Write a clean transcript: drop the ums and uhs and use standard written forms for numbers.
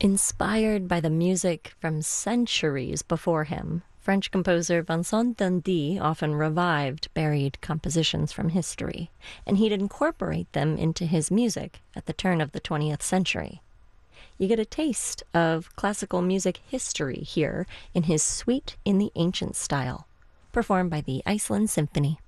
Inspired by the music from centuries before him, French composer Vincent d'Indy often revived buried compositions from history, and he'd incorporate them into his music at the turn of the 20th century. You get a taste of classical music history here in his Suite in the Ancient style, performed by the Iceland Symphony.